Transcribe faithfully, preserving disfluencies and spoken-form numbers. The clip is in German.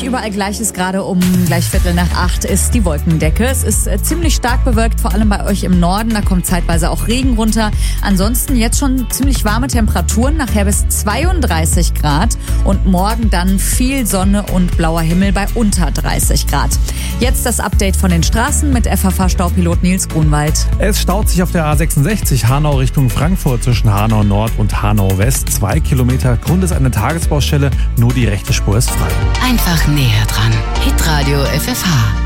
überall gleich ist, gerade um gleich Viertel nach acht ist die Wolkendecke. Es ist äh, ziemlich stark bewölkt, vor allem bei euch im Norden. Da kommt zeitweise auch Regen runter. Ansonsten jetzt schon ziemlich warme Temperaturen, nachher bis zweiunddreißig Grad. Und morgen dann viel Sonne und blauer Himmel bei unter dreißig Grad. Jetzt das Update von den Straßen mit F H V-Staupilot Nils Grunwald. Es staut sich auf der A sechsundsechzig Hanau Richtung Frankfurt zwischen Hanau Nord und Hanau West. Zwei Kilometer. Grund ist eine Tagesbaustelle. Nur die rechte Spur ist frei. Einfach näher dran. Hitradio F F H.